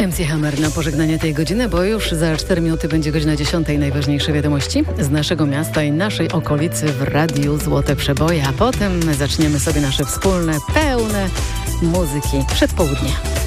MC Hammer na pożegnanie tej godziny, bo już za 4 minuty będzie godzina 10. Najważniejsze wiadomości z naszego miasta i naszej okolicy w Radiu Złote Przeboje, a potem zaczniemy sobie nasze wspólne, pełne muzyki przedpołudnie.